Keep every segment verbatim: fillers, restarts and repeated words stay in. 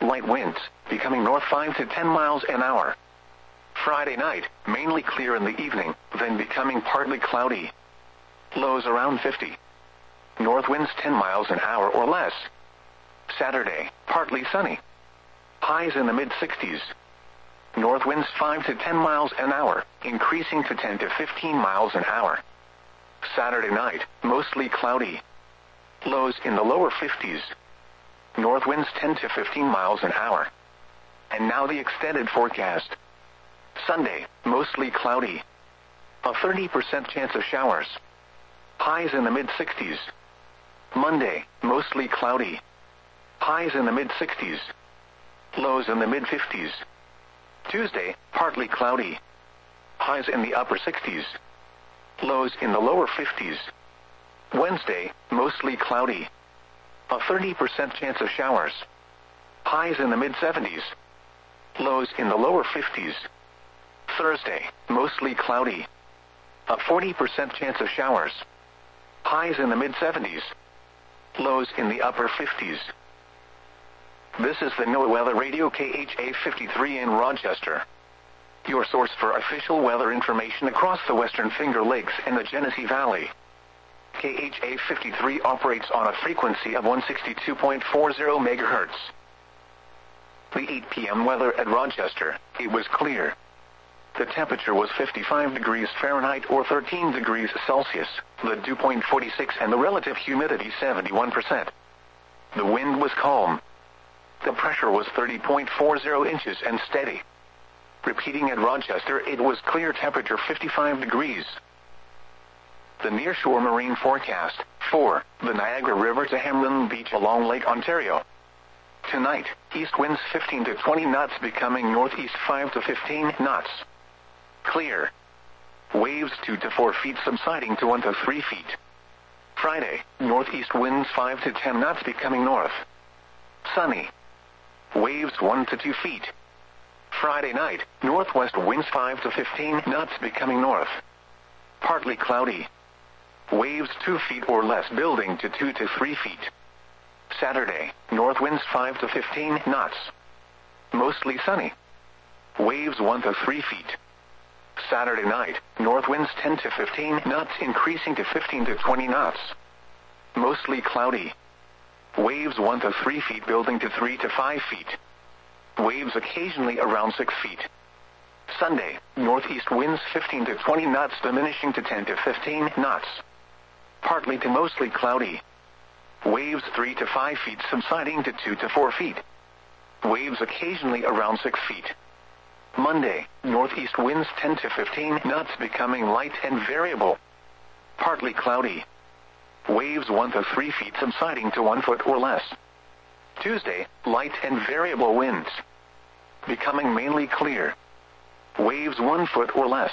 light winds, becoming north five to ten miles an hour. Friday night, mainly clear in the evening, then becoming partly cloudy. Lows around fifty. North winds ten miles an hour or less. Saturday, partly sunny. Highs in the mid-sixties. North winds five to ten miles an hour, increasing to ten to fifteen miles an hour. Saturday night, mostly cloudy. Lows in the lower fifties. North winds ten to fifteen miles an hour. And now the extended forecast. Sunday, mostly cloudy. A thirty percent chance of showers. Highs in the mid-sixties. Monday, mostly cloudy. Highs in the mid-sixties. Lows in the mid-fifties. Tuesday, partly cloudy. Highs in the upper sixties. Lows in the lower fifties. Wednesday, mostly cloudy. A thirty percent chance of showers. Highs in the mid-seventies. Lows in the lower fifties. Thursday, mostly cloudy. A forty percent chance of showers. Highs in the mid-seventies. Lows in the upper fifties. This is the NOAA Weather Radio K H A fifty-three in Rochester. Your source for official weather information across the Western Finger Lakes and the Genesee Valley. K H A fifty-three operates on a frequency of one sixty-two point four zero megahertz. The eight p m weather at Rochester, it was clear. The temperature was fifty-five degrees Fahrenheit or thirteen degrees Celsius, the dew point forty-six and the relative humidity seventy-one percent. The wind was calm. The pressure was thirty point four zero inches and steady. Repeating at Rochester, it was clear, temperature fifty-five degrees. The nearshore marine forecast, for the Niagara River to Hamlin Beach along Lake Ontario. Tonight, east winds fifteen to twenty knots becoming northeast five to fifteen knots. Clear. Waves two to four feet subsiding to one to three feet. Friday, northeast winds five to ten knots becoming north. Sunny. Waves one to two feet. Friday night, northwest winds five to fifteen knots becoming north. Partly cloudy. Waves two feet or less building to two to three feet. Saturday, north winds five to fifteen knots. Mostly sunny. Waves one to three feet. Saturday night, north winds ten to fifteen knots increasing to fifteen to twenty knots. Mostly cloudy. Waves one to three feet building to three to five feet. Waves occasionally around six feet. Sunday, northeast winds fifteen to twenty knots diminishing to ten to fifteen knots. Partly to mostly cloudy. Waves three to five feet subsiding to two to four feet. Waves occasionally around six feet. Monday, northeast winds ten to fifteen knots becoming light and variable. Partly cloudy. Waves one to three feet subsiding to one foot or less. Tuesday, light and variable winds. Becoming mainly clear. Waves one foot or less.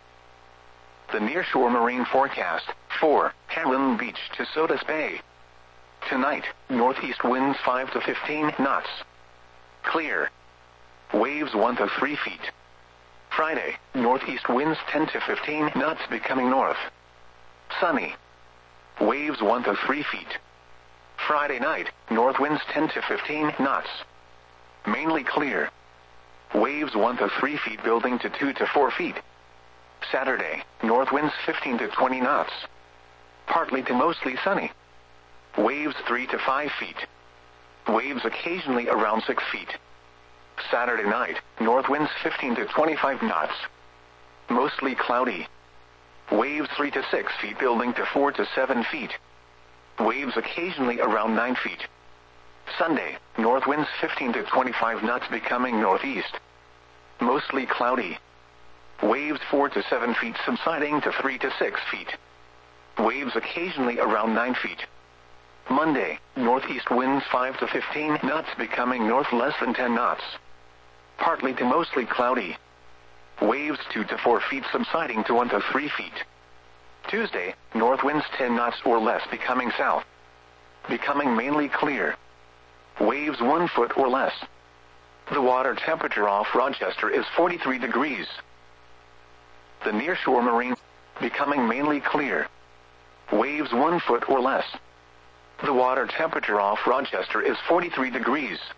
The nearshore marine forecast, for Hamlin Beach to Sodus Bay. Tonight, northeast winds five to fifteen knots. Clear. Waves one to three feet. Friday, northeast winds ten to fifteen knots becoming north. Sunny. Waves one to three feet. Friday night, north winds ten to fifteen knots. Mainly clear. Waves one to three feet building to two to four feet. Saturday, north winds fifteen to twenty knots. Partly to mostly sunny. Waves three to five feet. Waves occasionally around six feet. Saturday night, north winds fifteen to twenty-five knots. Mostly cloudy. Waves three to six feet building to four to seven feet. Waves occasionally around nine feet. Sunday, north winds fifteen to twenty-five knots becoming northeast. Mostly cloudy. Waves four to seven feet subsiding to three to six feet. Waves occasionally around nine feet. Monday, northeast winds five to fifteen knots becoming north less than ten knots. Partly to mostly cloudy. Waves two to four feet subsiding to one to three feet. Tuesday, north winds ten knots or less becoming south. Becoming mainly clear. Waves one foot or less. The water temperature off Rochester is forty-three degrees. The nearshore marine, becoming mainly clear. Waves one foot or less. The water temperature off Rochester is forty-three degrees.